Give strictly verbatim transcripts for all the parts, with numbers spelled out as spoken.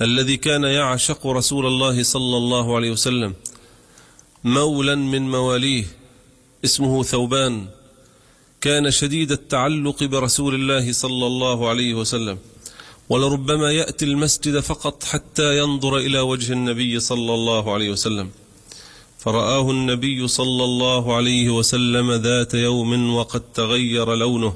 الذي كان يعشق رسول الله صلى الله عليه وسلم، مولا من مواليه اسمه ثوبان، كان شديد التعلق برسول الله صلى الله عليه وسلم، ولربما يأتي المسجد فقط حتى ينظر إلى وجه النبي صلى الله عليه وسلم. فرآه النبي صلى الله عليه وسلم ذات يوم وقد تغير لونه،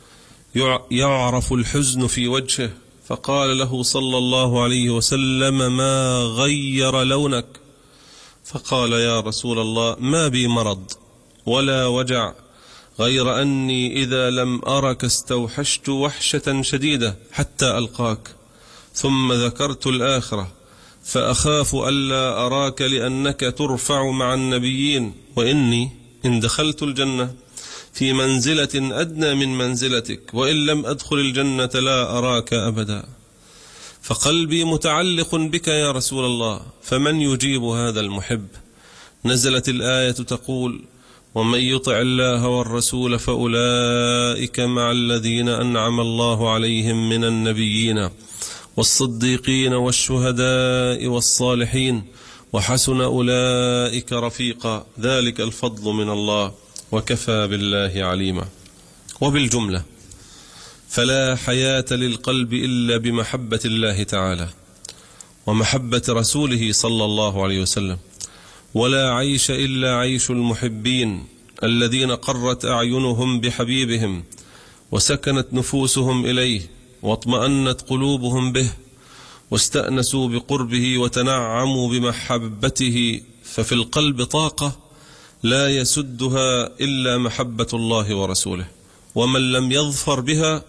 يعرف الحزن في وجهه، فقال له صلى الله عليه وسلم: ما غير لونك؟ فقال: يا رسول الله، ما بي مرض ولا وجع، غير أني إذا لم أرك استوحشت وحشة شديدة حتى ألقاك، ثم ذكرت الآخرة فأخاف ألا أراك لأنك ترفع مع النبيين، وإني إن دخلت الجنة في منزلة أدنى من منزلتك، وإن لم أدخل الجنة لا أراك أبدا، فقلبي متعلق بك يا رسول الله، فمن يجيب هذا المحب؟ نزلت الآية تقول: ومن يطع الله والرسول فأولئك مع الذين أنعم الله عليهم من النبيين والصديقين والشهداء والصالحين وحسن أولئك رفيقا، ذلك الفضل من الله وكفى بالله عليما. وبالجملة فلا حياة للقلب إلا بمحبة الله تعالى ومحبة رسوله صلى الله عليه وسلم، ولا عيش إلا عيش المحبين الذين قرت أعينهم بحبيبهم وسكنت نفوسهم إليه واطمأنت قلوبهم به واستأنسوا بقربه وتنعموا بمحبته، ففي القلب طاقة لا يسدها إلا محبة الله ورسوله، ومن لم يظفر بها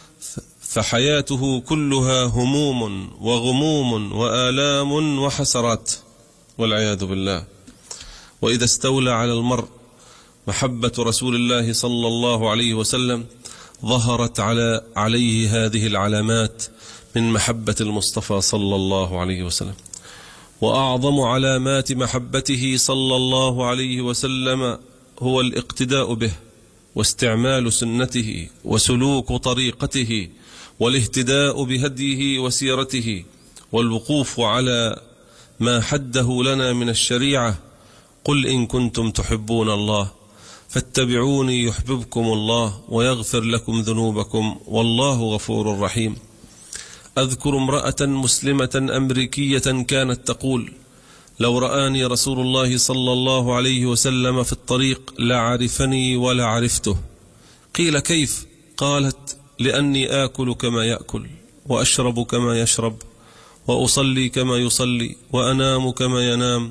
فحياته كلها هموم وغموم وآلام وحسرات والعياذ بالله. وإذا استولى على المرء محبة رسول الله صلى الله عليه وسلم ظهرت على عليه هذه العلامات من محبة المصطفى صلى الله عليه وسلم. وأعظم علامات محبته صلى الله عليه وسلم هو الاقتداء به واستعمال سنته وسلوك طريقته والاهتداء بهديه وسيرته والوقوف على ما حده لنا من الشريعة: قل إن كنتم تحبون الله فاتبعوني يحببكم الله ويغفر لكم ذنوبكم والله غفور رحيم. أذكر امرأة مسلمة أمريكية كانت تقول: لو رآني رسول الله صلى الله عليه وسلم في الطريق لعرفني ولا عرفته. قيل: كيف؟ قالت: لأني آكل كما يأكل وأشرب كما يشرب وأصلي كما يصلي وأنام كما ينام،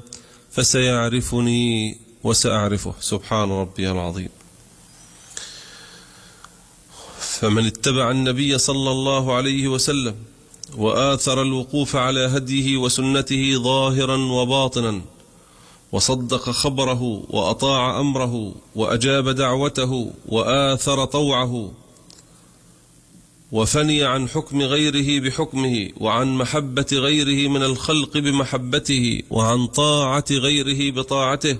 فسيعرفني وسأعرفه. سبحان ربي العظيم. فمن اتبع النبي صلى الله عليه وسلم وآثر الوقوف على هديه وسنته ظاهرا وباطنا، وصدق خبره وأطاع أمره وأجاب دعوته وآثر طوعه، وفني عن حكم غيره بحكمه وعن محبة غيره من الخلق بمحبته وعن طاعة غيره بطاعته،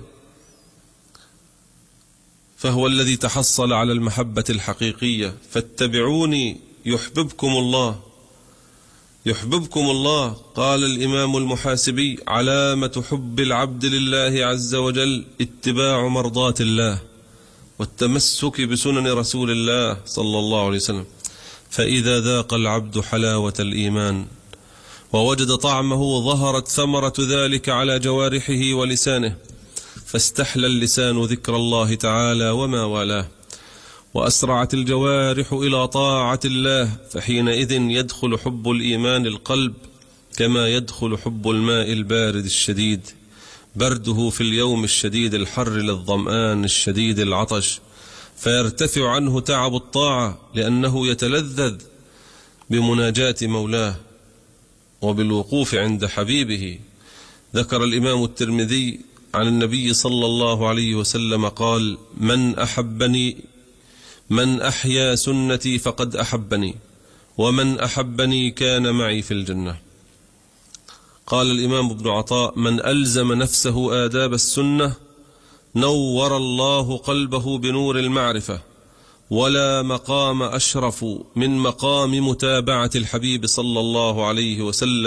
فهو الذي تحصل على المحبة الحقيقية. فاتبعوني يحببكم الله. يحببكم الله. قال الإمام المحاسبي: علامة حب العبد لله عز وجل اتباع مرضات الله والتمسك بسنن رسول الله صلى الله عليه وسلم، فإذا ذاق العبد حلاوة الإيمان ووجد طعمه ظهرت ثمرة ذلك على جوارحه ولسانه، فاستحلى اللسان ذكر الله تعالى وما والاه، وأسرعت الجوارح إلى طاعة الله، فحينئذ يدخل حب الإيمان القلب كما يدخل حب الماء البارد الشديد برده في اليوم الشديد الحر للظمآن الشديد العطش، فيرتفع عنه تعب الطاعة لأنه يتلذذ بمناجاة مولاه وبالوقوف عند حبيبه. ذكر الإمام الترمذي عن النبي صلى الله عليه وسلم قال: من أحبني من أحيا سنتي فقد أحبني، ومن أحبني كان معي في الجنة. قال الإمام ابن عطاء: من ألزم نفسه آداب السنة نور الله قلبه بنور المعرفة، ولا مقام أشرف من مقام متابعة الحبيب صلى الله عليه وسلم